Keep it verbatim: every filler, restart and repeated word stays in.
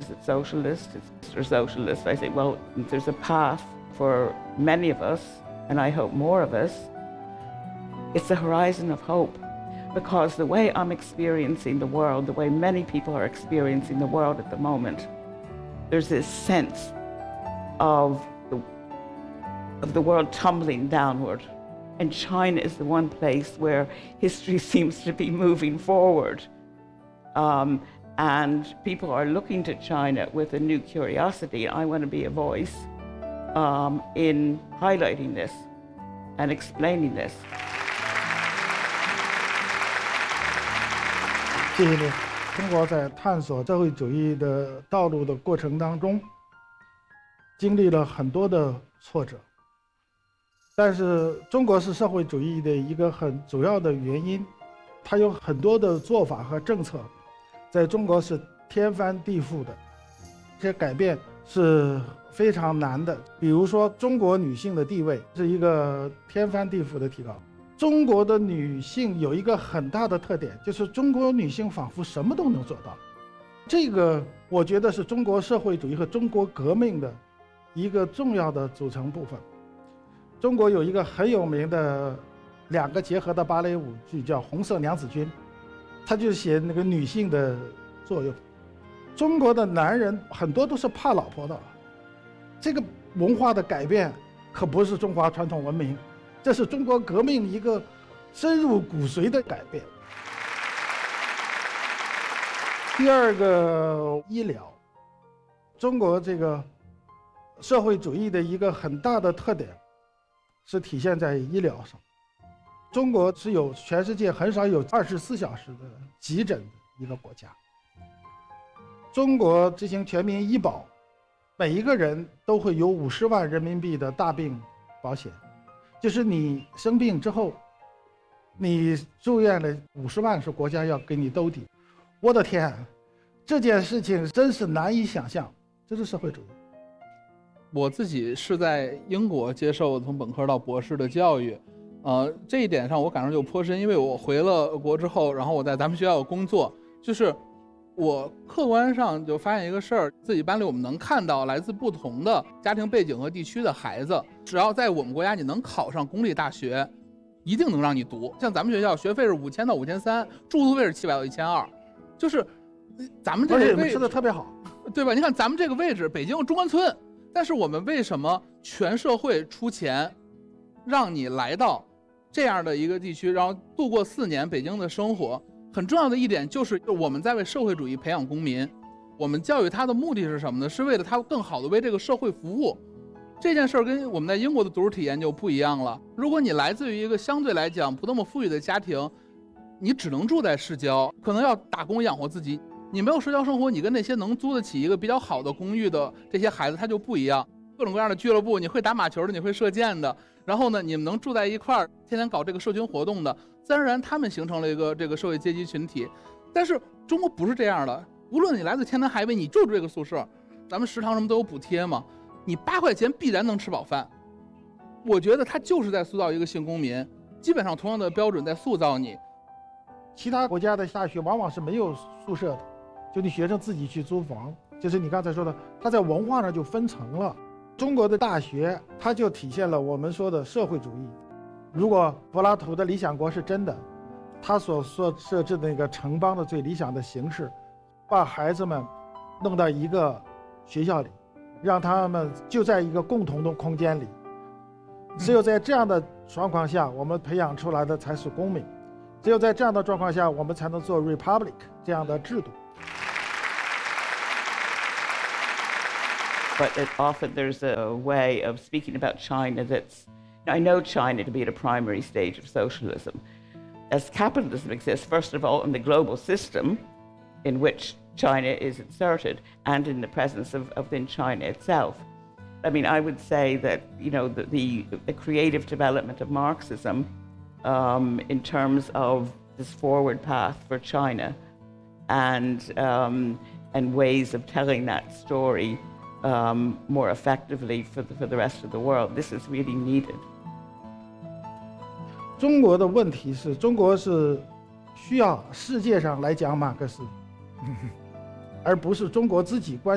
is it socialist? It's or socialist. I say, well, there's a path for many of us, and I hope more of us. It's a horizon of hope, because the way I'm experiencing the world, the way many people are experiencing the world at the moment, there's this sense of the, of the world tumbling downward. And China is the one place where history seems to be moving forward. Um, and people are looking to China with a new curiosity. I want to be a voice um, in highlighting this and explaining this. 这些年，中国在探索社会主义的道路的过程当中，经历了很多的挫折。但是，中国是社会主义的一个很主要的原因，它有很多的做法和政策，在中国是天翻地覆的，这些改变是非常难的。比如说，中国女性的地位是一个天翻地覆的提高。 中国的女性有一个很大的特点，就是中国女性仿佛什么都能做到。这个我觉得是中国社会主义和中国革命的一个重要的组成部分。中国有一个很有名的两个结合的芭蕾舞剧叫《红色娘子军》，它就写那个女性的作用。中国的男人很多都是怕老婆的，这个文化的改变可不是中华传统文明。 这是中国革命一个深入骨髓的改变。第二个，医疗，中国这个社会主义的一个很大的特点是体现在医疗上。中国是有全世界很少有二十四小时的急诊的一个国家。中国执行全民医保，每一个人都会有五十万人民币的大病保险。 就是你生病之后，你住院了，五十万是国家要给你兜底。我的天，这件事情真是难以想象，这是社会主义。 我自己是在英国接受从本科到博士的教育，呃，这一点上我感受就颇深，因为我回了国之后，然后我在咱们学校有工作，就是我客观上就发现一个事儿，自己班里我们能看到来自不同的家庭背景和地区的孩子，只要在我们国家你能考上公立大学，一定能让你读。像咱们学校学费是五千到五千三，住宿费是七百到一千二，就是咱们这个位置吃的特别好， 对吧？你看咱们这个位置，北京有中关村，但是我们为什么全社会出钱，让你来到这样的一个地区，然后度过四年北京的生活？ 很重要的一点就是我们在为社会主义培养公民，我们教育他的目的是什么呢？是为了他更好的为这个社会服务。这件事儿跟我们在英国的读书体验就不一样了。如果你来自于一个相对来讲不那么富裕的家庭，你只能住在市郊，可能要打工养活自己。你没有社交生活，你跟那些能租得起一个比较好的公寓的这些孩子他就不一样。各种各样的俱乐部，你会打马球的，你会射箭的，然后呢，你们能住在一块儿，天天搞这个社群活动的。 自然而然，他们形成了一个这个社会阶级群体，但是中国不是这样的。无论你来自天南海北，你就住这个宿舍，咱们食堂什么都有补贴嘛，你八块钱必然能吃饱饭。我觉得他就是在塑造一个性公民，基本上同样的标准在塑造你。 其他国家的大学往往是没有宿舍的，就你学生自己去租房。就是你刚才说的，他在文化上就分层了。中国的大学，它就体现了我们说的社会主义。 如果柏拉图的理想国是真的，他所所设置的那个城邦的最理想的形式，把孩子们弄到一个学校里，让他们就在一个共同的空间里。只有在这样的状况下，我们培养出来的才是公民；只有在这样的状况下，我们才能做 republic 这样的制度。 But it, often there's a way of speaking about China that's I know China to be at a primary stage of socialism. As capitalism exists, first of all, in the global system in which China is inserted and in the presence of, of within China itself. I mean, I would say that, you know, the, the, the creative development of Marxism um, in terms of this forward path for China and, um, and ways of telling that story um, more effectively for the, for the rest of the world, this is really needed. 中国的问题是中国是需要世界上来讲马克思，而不是中国自己观